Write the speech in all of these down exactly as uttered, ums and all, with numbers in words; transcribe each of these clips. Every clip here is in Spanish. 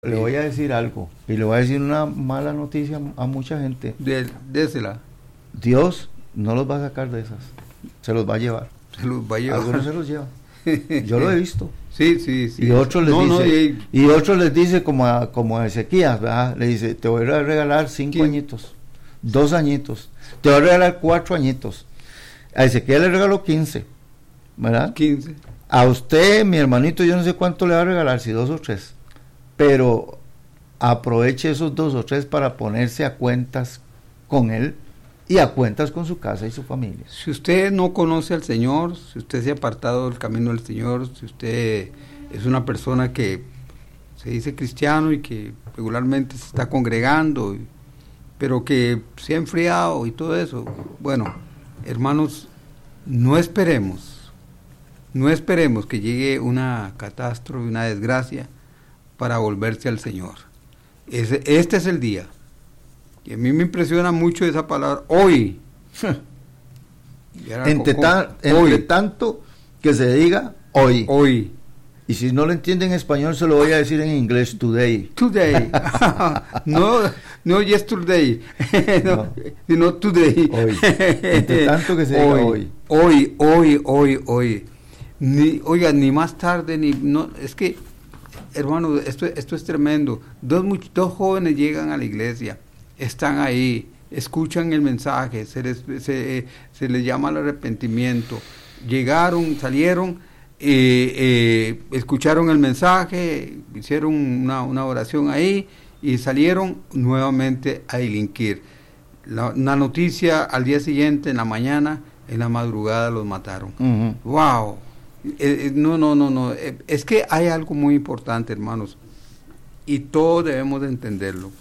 Le voy a decir algo, y le voy a decir una mala noticia a mucha gente. De, désela. Dios no los va a sacar de esas, se los va a llevar. Se los va a llevar. Algunos se los lleva. Yo lo he visto. Sí, sí, sí. Y otros les no, dice, no, y, y otros les dice como a, como a Ezequías, ¿verdad? Le dice, te voy a regalar cinco ¿Quién? añitos, dos añitos, te voy a regalar cuatro añitos. A Ezequías le regaló quince, ¿verdad? quince. A usted, mi hermanito, yo no sé cuánto le va a regalar, si dos o tres, pero aproveche esos dos o tres para ponerse a cuentas con él y a cuentas con su casa y su familia. Si usted no conoce al Señor, si usted se ha apartado del camino del Señor, si usted es una persona que se dice cristiano y que regularmente se está congregando, pero que se ha enfriado y todo eso, bueno, hermanos, no esperemos, no esperemos que llegue una catástrofe, una desgracia para volverse al Señor. Ese, este es el día. Y a mí me impresiona mucho esa palabra, hoy. Entre, ta, entre tanto que se diga hoy. Hoy. Y si no lo entiende en español, se lo voy a decir en inglés, today. Today. no, no yesterday, no, no. sino today. Hoy. Entre tanto que se diga hoy. Hoy, hoy, hoy, hoy. Ni, oiga, ni más tarde, ni... no es que, hermano, esto, esto es tremendo. Dos, dos jóvenes llegan a la iglesia, están ahí, escuchan el mensaje, se les, se, se les llama al arrepentimiento, llegaron, salieron, eh, eh, escucharon el mensaje, hicieron una, una oración ahí y salieron nuevamente a delinquir. La, una noticia al día siguiente, en la mañana, en la madrugada los mataron. Uh-huh. ¡Wow! Eh, no, no, no, no, eh, es que hay algo muy importante, hermanos, y todos debemos de entenderlo.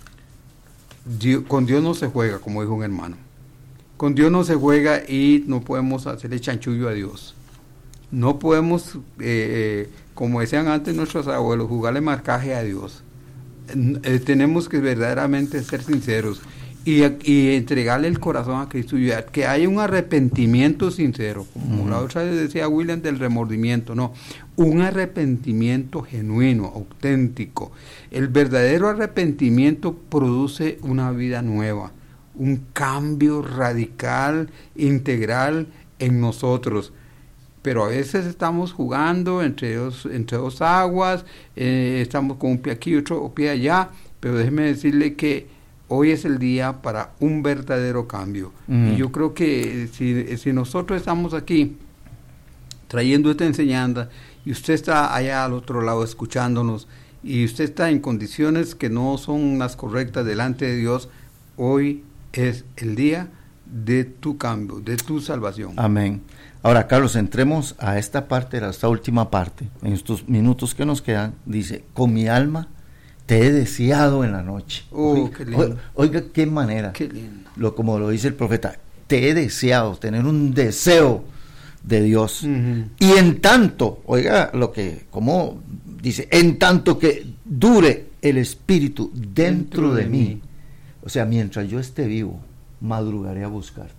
Dios, con Dios no se juega, como dijo un hermano. Con Dios no se juega y no podemos hacerle chanchullo a Dios. No podemos, eh, como decían antes nuestros abuelos, jugarle marcaje a Dios. Eh, tenemos que verdaderamente ser sinceros y, y entregarle el corazón a Cristo, y que haya un arrepentimiento sincero, como uh-huh. la otra vez decía William del remordimiento, no, un arrepentimiento genuino, auténtico. El verdadero arrepentimiento produce una vida nueva, un cambio radical, integral en nosotros. Pero a veces estamos jugando entre dos, entre dos aguas, eh, estamos con un pie aquí y otro pie allá, pero déjeme decirle que hoy es el día para un verdadero cambio. Mm. Y yo creo que si, si nosotros estamos aquí trayendo esta enseñanza y usted está allá al otro lado escuchándonos y usted está en condiciones que no son las correctas delante de Dios, hoy es el día de tu cambio, de tu salvación. Amén. Ahora, Carlos, entremos a esta parte, a esta última parte, en estos minutos que nos quedan. Dice, con mi alma te he deseado en la noche. Oh, oiga, qué lindo. Oiga, qué manera. Qué lindo. Lo, como lo dice el profeta, te he deseado, tener un deseo de Dios. Uh-huh. Y en tanto, oiga, lo que, como dice, en tanto que dure el Espíritu dentro, dentro de, de mí. mí, o sea, mientras yo esté vivo, madrugaré a buscarte.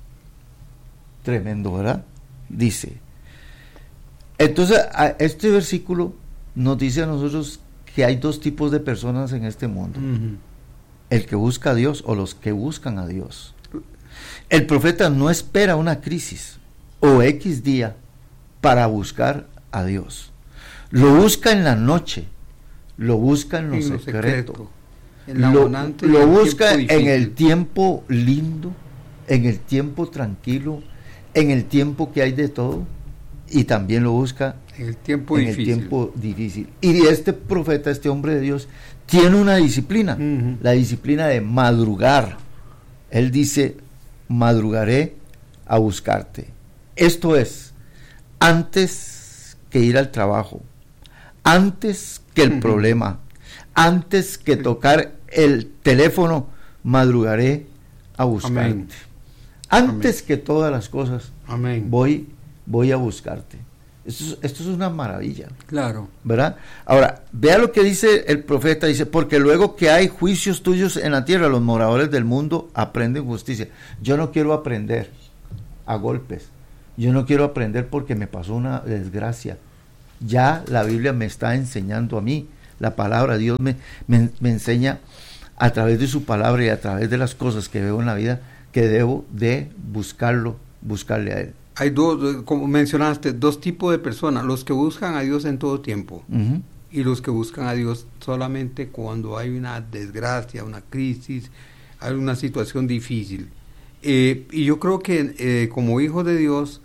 Tremendo, ¿verdad? Dice. Entonces, este versículo nos dice a nosotros que hay dos tipos de personas en este mundo. Uh-huh. El que busca a Dios o los que buscan a Dios. El profeta no espera una crisis o X día para buscar a Dios. Lo busca en la noche, lo busca en lo, en secreto, secreto, en la lo, lo busca en el tiempo lindo, en el tiempo tranquilo, en el tiempo que hay de todo, y también lo busca en el tiempo en difícil. el tiempo difícil. Y este profeta, este hombre de Dios, tiene una disciplina, uh-huh. la disciplina de madrugar. Él dice, madrugaré a buscarte. Esto es, antes que ir al trabajo, antes que el uh-huh. problema, antes que tocar el teléfono, madrugaré a buscarte. Amén. Antes Amén. Que todas las cosas, Amén. voy voy a buscarte. Esto es, esto es una maravilla. Claro. ¿Verdad? Ahora, vea lo que dice el profeta, dice, porque luego que hay juicios tuyos en la tierra, los moradores del mundo aprenden justicia. Yo no quiero aprender a golpes. Yo no quiero aprender porque me pasó una desgracia. Ya la Biblia me está enseñando a mí la palabra. Dios me, me, me enseña a través de su palabra y a través de las cosas que veo en la vida que debo de buscarlo, buscarle a Él. Hay dos, como mencionaste, dos tipos de personas, los que buscan a Dios en todo tiempo uh-huh. y los que buscan a Dios solamente cuando hay una desgracia, una crisis, hay una situación difícil. Eh, y yo creo que eh, como hijos de Dios,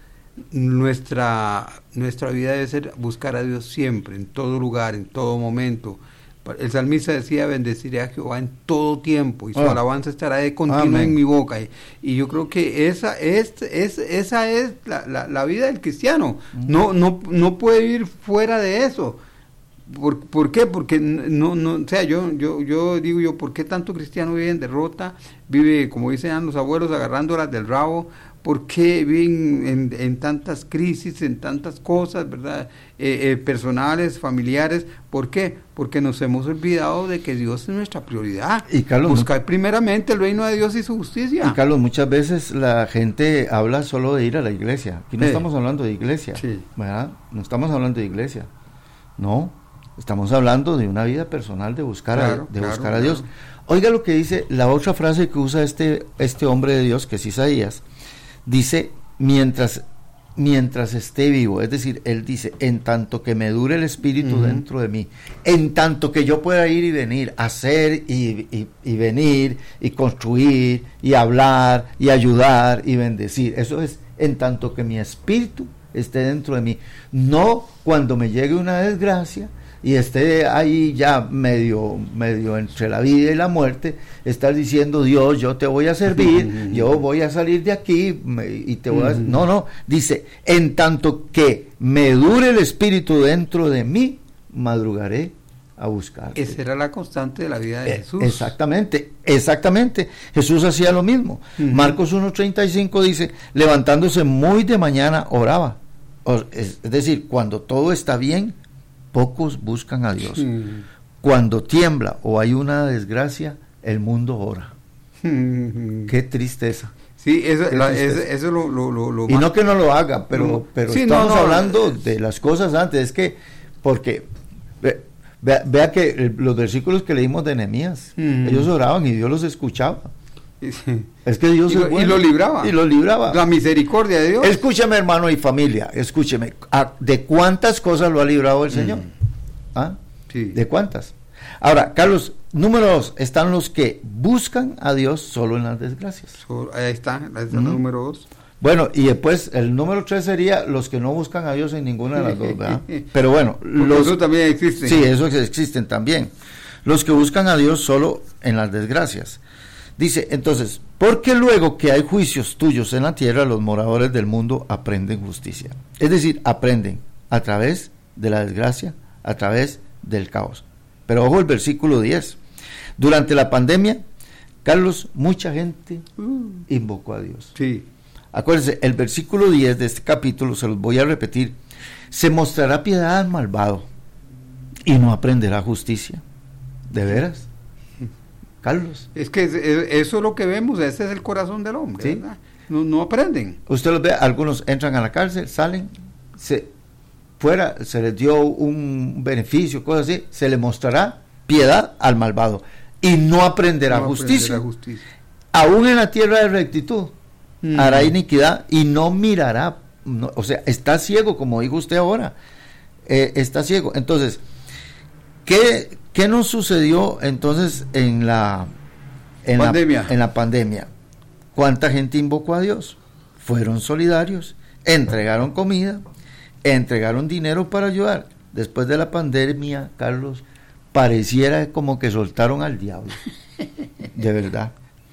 nuestra, nuestra vida debe ser buscar a Dios siempre, en todo lugar, en todo momento. El salmista decía, bendeciré a Jehová en todo tiempo, y su oh. alabanza estará de continuo en mi boca. Y, y yo creo que esa es, es, esa es la, la, la vida del cristiano. Mm. No, no, no puede vivir fuera de eso. ¿Por, ¿Por qué? Porque no, no, o sea, yo, yo, yo digo yo, ¿por qué tanto cristiano vive en derrota? Vive, como dicen los abuelos, agarrándolas del rabo. ¿Por qué viven en, en tantas crisis, en tantas cosas, verdad? Eh, eh, personales, familiares. ¿Por qué? Porque nos hemos olvidado de que Dios es nuestra prioridad. Y Carlos, buscar no, primeramente el reino de Dios y su justicia. Y Carlos, muchas veces la gente habla solo de ir a la iglesia. Aquí no sí. estamos hablando de iglesia, sí. ¿verdad? No estamos hablando de iglesia. No, estamos hablando de una vida personal de buscar, claro, a, de claro, buscar a Dios. Claro. Oiga lo que dice la otra frase que usa este, este hombre de Dios, que es Isaías. Dice, mientras, mientras esté vivo, es decir, él dice, en tanto que me dure el espíritu uh-huh. dentro de mí, en tanto que yo pueda ir y venir, hacer y, y, y venir, y construir, y hablar, y ayudar, y bendecir. Eso es, en tanto que mi espíritu esté dentro de mí. No cuando me llegue una desgracia, y esté ahí ya medio, medio entre la vida y la muerte, estar diciendo, Dios, yo te voy a servir, yo voy a salir de aquí, me, y te voy a... No, no, dice, en tanto que me dure el espíritu dentro de mí, madrugaré a buscar. Esa era la constante de la vida de eh, Jesús. Exactamente, exactamente. Jesús hacía lo mismo. Uh-huh. Marcos uno treinta y cinco dice, levantándose muy de mañana, oraba. O, es, es decir, cuando todo está bien, pocos buscan a Dios. Mm. Cuando tiembla o hay una desgracia, el mundo ora. Mm. Qué tristeza. Sí, eso, la, eso, eso lo, lo, lo, lo y no que no lo haga, pero, no, pero sí, estamos no, no, hablando no, de las cosas antes. Es que, porque, ve, vea, vea que el, los versículos que leímos de Nehemías, mm. ellos oraban y Dios los escuchaba. Sí. Es que Dios y, es bueno. Y lo libraba. Y lo libraba. La misericordia de Dios. Escúcheme, hermano y familia, escúcheme. ¿De cuántas cosas lo ha librado el Señor? Mm. ¿Ah? Sí. ¿De cuántas? Ahora, Carlos, número dos, están los que buscan a Dios solo en las desgracias. So, ahí está, ahí está mm. el número dos. Bueno, y después el número tres sería los que no buscan a Dios en ninguna de las dos, ¿verdad? Pero bueno, los, eso también existe. Sí, eso existen también. Los que buscan a Dios solo en las desgracias. Dice, entonces, porque luego que hay juicios tuyos en la tierra, los moradores del mundo aprenden justicia. Es decir, aprenden a través de la desgracia, a través del caos. Pero ojo el versículo diez. Durante la pandemia, Carlos, mucha gente invocó a Dios. Sí. Acuérdense, el versículo diez de este capítulo, se los voy a repetir. Se mostrará piedad al malvado y no aprenderá justicia. ¿De veras? Carlos. Es que eso es lo que vemos, ese es el corazón del hombre, ¿sí? ¿Verdad? No, no aprenden. Usted los ve, algunos entran a la cárcel, salen, se, fuera, se les dio un beneficio, cosas así, se le mostrará piedad al malvado y no aprenderá, no justicia. aprenderá justicia. Aún en la tierra de rectitud mm. hará iniquidad y no mirará, no, o sea, está ciego, como dijo usted ahora, eh, está ciego. Entonces, ¿qué ¿Qué nos sucedió entonces en la, en pandemia. la en la pandemia? ¿Cuánta gente invocó a Dios? Fueron solidarios, entregaron comida, entregaron dinero para ayudar. Después de la pandemia, Carlos, pareciera como que soltaron al diablo. De verdad.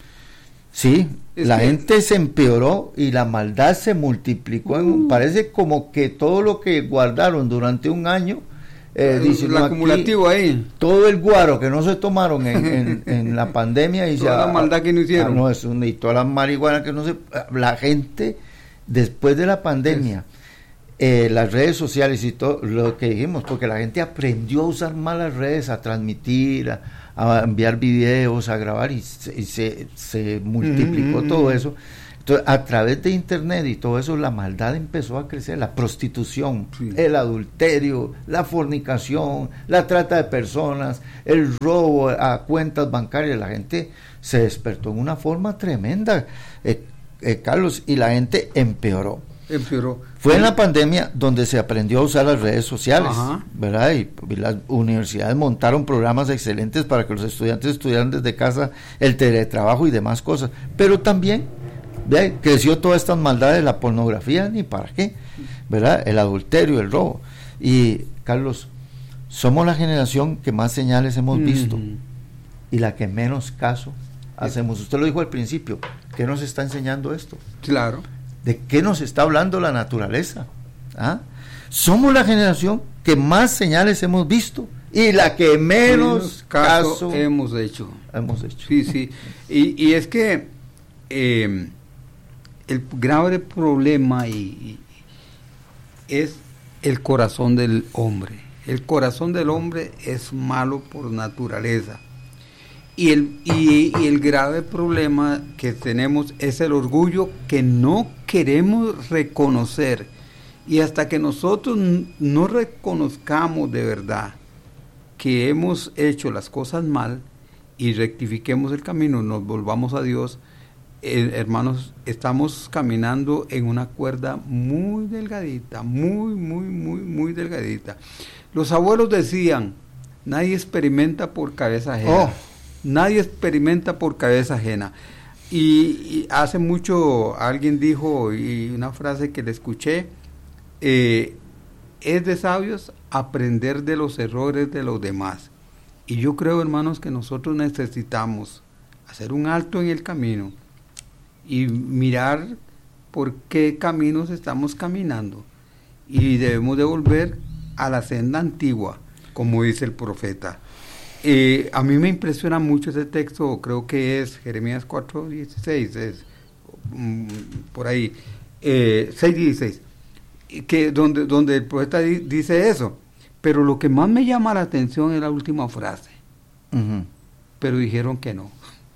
Sí, es la que... gente se empeoró y la maldad se multiplicó. En un, parece como que todo lo que guardaron durante un año, Eh, dice, el no, acumulativo aquí, ahí todo el guaro que no se tomaron en, en, en la pandemia y toda ya, la maldad que no hicieron, ah, no, es un, y toda la marihuana que no se, la gente después de la pandemia, eh, las redes sociales y todo lo que dijimos, porque la gente aprendió a usar más las redes, a transmitir, a, a enviar videos, a grabar y se, y se, se multiplicó mm-hmm. todo eso. Entonces, a través de internet y todo eso, la maldad empezó a crecer, la prostitución, sí. el adulterio, la fornicación, la trata de personas, el robo a cuentas bancarias. La gente se despertó en una forma tremenda, eh, eh, Carlos, y la gente empeoró. Empeoró. Fue en la pandemia donde se aprendió a usar las redes sociales, Ajá. ¿verdad? Y, y las universidades montaron programas excelentes para que los estudiantes estudiaran desde casa el teletrabajo y demás cosas, pero también ¿ve? creció todas estas maldades, la pornografía, ni para qué, ¿verdad? El adulterio, el robo. Y Carlos, somos la generación que más señales hemos mm. visto y la que menos caso hacemos. Usted lo dijo al principio, ¿qué nos está enseñando esto? Claro. ¿De qué nos está hablando la naturaleza? ¿Ah? Somos la generación que más señales hemos visto y la que menos, menos caso, caso hemos hecho. Hemos hecho. Sí, sí. Y, y es que eh, el grave problema y, y es el corazón del hombre. El corazón del hombre es malo por naturaleza. Y el, y, y el grave problema que tenemos es el orgullo que no queremos reconocer. Y hasta que nosotros no reconozcamos de verdad que hemos hecho las cosas mal y rectifiquemos el camino, nos volvamos a Dios, Eh, hermanos, estamos caminando en una cuerda muy delgadita, muy, muy, muy, muy delgadita. Los abuelos decían, nadie experimenta por cabeza ajena. Oh. Nadie experimenta por cabeza ajena. Y, y hace mucho alguien dijo, y una frase que le escuché, eh, es de sabios aprender de los errores de los demás. Y yo creo, hermanos, que nosotros necesitamos hacer un alto en el camino y mirar por qué caminos estamos caminando, y debemos de volver a la senda antigua, como dice el profeta. Eh, a mí me impresiona mucho ese texto, creo que es Jeremías cuatro dieciséis, es um, por ahí, eh, seis dieciséis, que donde, donde el profeta di, dice eso, pero lo que más me llama la atención es la última frase, uh-huh. pero dijeron que no.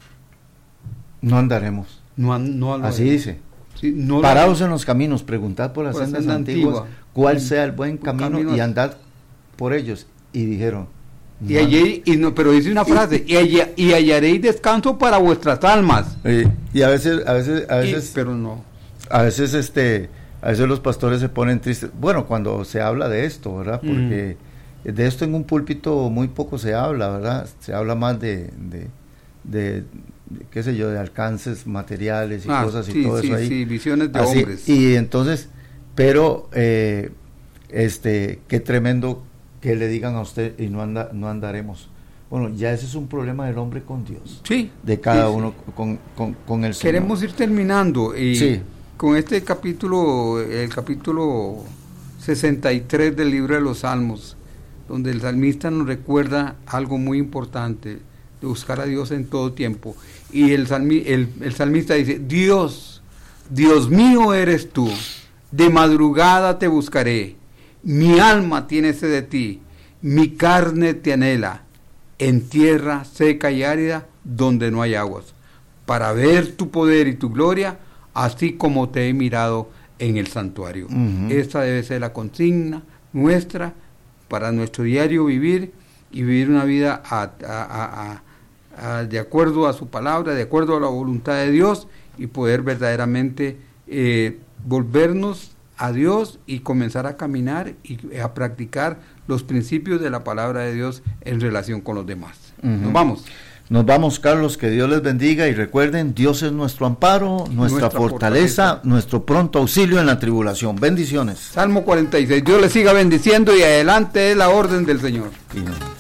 No andaremos. No, no Así dice. Sí, no Paraos la, en los caminos, preguntad por las por sendas senda antiguas antigua, cuál sea el buen camino, camino y andad por ellos. Y dijeron. No. Y allí, y no, pero dice una frase, y, allí, y hallaréis descanso para vuestras almas. Y, y a veces, a veces, a veces, y, pero no. A veces, este, a veces los pastores se ponen tristes. Bueno, cuando se habla de esto, ¿verdad? Porque mm. de esto en un púlpito muy poco se habla, ¿verdad? Se habla más de, de, de qué sé yo, de alcances materiales y ah, cosas y sí, todo sí, eso ahí. Sí, visiones de Así, hombres. Y entonces, pero, eh, este, qué tremendo que le digan a usted y no anda, no andaremos. Bueno, ya ese es un problema del hombre con Dios. Sí. De cada sí, uno sí. Con, con, con el Señor. Queremos ir terminando y sí. con este capítulo, el capítulo sesenta y tres del libro de los Salmos, donde el salmista nos recuerda algo muy importante, de buscar a Dios en todo tiempo. Y el, salmi, el, el salmista dice, Dios, Dios mío eres tú, de madrugada te buscaré, mi alma tiene sed de ti, mi carne te anhela, en tierra seca y árida, donde no hay aguas, para ver tu poder y tu gloria, así como te he mirado en el santuario. Uh-huh. Esta debe ser la consigna nuestra, para nuestro diario vivir, y vivir una vida a, a, a, a Uh, de acuerdo a su palabra, de acuerdo a la voluntad de Dios, y poder verdaderamente eh, volvernos a Dios y comenzar a caminar y a practicar los principios de la palabra de Dios en relación con los demás. Uh-huh. Nos vamos. Nos vamos, Carlos, que Dios les bendiga, y recuerden, Dios es nuestro amparo, nuestra, nuestra fortaleza, fortaleza, nuestro pronto auxilio en la tribulación. Bendiciones. Salmo cuarenta y seis, Dios les siga bendiciendo, y adelante es la orden del Señor. Y no.